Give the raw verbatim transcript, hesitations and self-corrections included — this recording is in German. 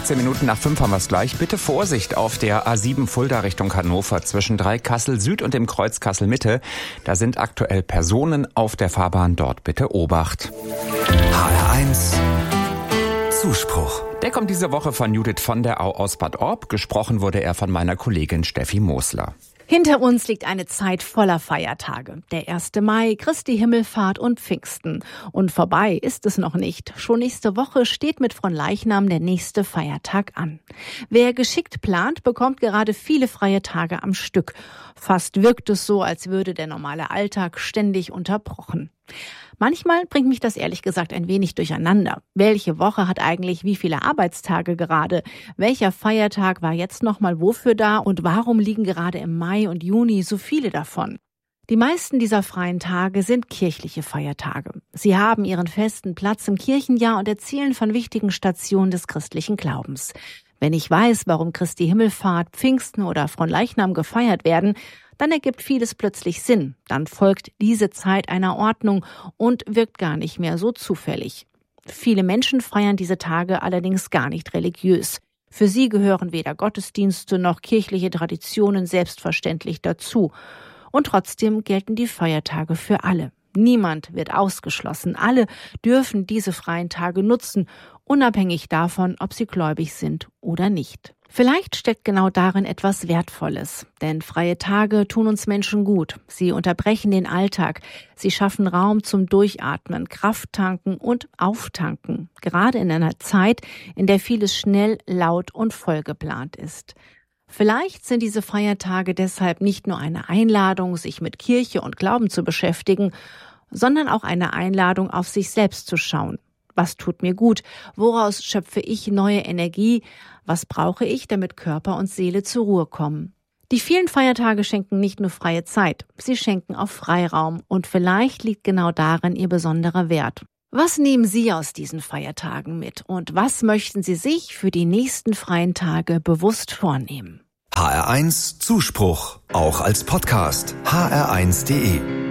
achtzehn Minuten nach fünf haben wir es gleich. Bitte Vorsicht auf der A sieben Fulda Richtung Hannover zwischen Dreikassel Süd und dem Kreuz Kassel Mitte. Da sind aktuell Personen auf der Fahrbahn. Dort bitte Obacht. H R eins Zuspruch. Der kommt diese Woche von Judith von der Au aus Bad Orb. Gesprochen wurde er von meiner Kollegin Steffi Mosler. Hinter uns liegt eine Zeit voller Feiertage. Der erste Mai, Christi Himmelfahrt und Pfingsten. Und vorbei ist es noch nicht. Schon nächste Woche steht mit Fronleichnam der nächste Feiertag an. Wer geschickt plant, bekommt gerade viele freie Tage am Stück. Fast wirkt es so, als würde der normale Alltag ständig unterbrochen. Manchmal bringt mich das ehrlich gesagt ein wenig durcheinander. Welche Woche hat eigentlich wie viele Arbeitstage gerade? Welcher Feiertag war jetzt nochmal wofür da? Und warum liegen gerade im Mai und Juni so viele davon? Die meisten dieser freien Tage sind kirchliche Feiertage. Sie haben ihren festen Platz im Kirchenjahr und erzählen von wichtigen Stationen des christlichen Glaubens. Wenn ich weiß, warum Christi Himmelfahrt, Pfingsten oder Fronleichnam gefeiert werden, dann ergibt vieles plötzlich Sinn. Dann folgt diese Zeit einer Ordnung und wirkt gar nicht mehr so zufällig. Viele Menschen feiern diese Tage allerdings gar nicht religiös. Für sie gehören weder Gottesdienste noch kirchliche Traditionen selbstverständlich dazu. Und trotzdem gelten die Feiertage für alle. Niemand wird ausgeschlossen. Alle dürfen diese freien Tage nutzen, unabhängig davon, ob sie gläubig sind oder nicht. Vielleicht steckt genau darin etwas Wertvolles, denn freie Tage tun uns Menschen gut. Sie unterbrechen den Alltag, sie schaffen Raum zum Durchatmen, Kraft tanken und Auftanken, gerade in einer Zeit, in der vieles schnell, laut und vollgeplant ist. Vielleicht sind diese Feiertage deshalb nicht nur eine Einladung, sich mit Kirche und Glauben zu beschäftigen, sondern auch eine Einladung, auf sich selbst zu schauen. Was tut mir gut? Woraus schöpfe ich neue Energie? Was brauche ich, damit Körper und Seele zur Ruhe kommen? Die vielen Feiertage schenken nicht nur freie Zeit, sie schenken auch Freiraum und vielleicht liegt genau darin ihr besonderer Wert. Was nehmen Sie aus diesen Feiertagen mit und was möchten Sie sich für die nächsten freien Tage bewusst vornehmen? H R eins Zuspruch, auch als Podcast. H R eins punkt de